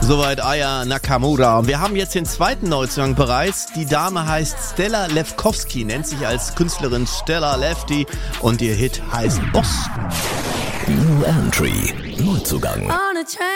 Soweit Aya Nakamura. Und wir haben jetzt den zweiten Neuzugang bereits. Die Dame heißt Stella Lefkowski, nennt sich als Künstlerin Stella Lefty und ihr Hit heißt Boston. New Entry, Neuzugang.